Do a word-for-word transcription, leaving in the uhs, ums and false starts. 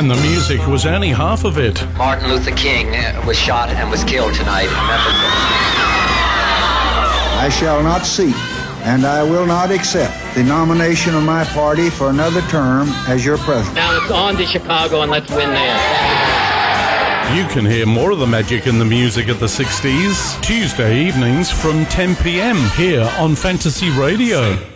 And the music was only half of it. Martin Luther King was shot and was killed tonight. I shall not seek, and I will not accept the nomination of my party for another term as your president. Now it's on to Chicago, and let's win there. You can hear more of the magic and the music of the sixties Tuesday evenings from ten p.m. here on Fantasy Radio.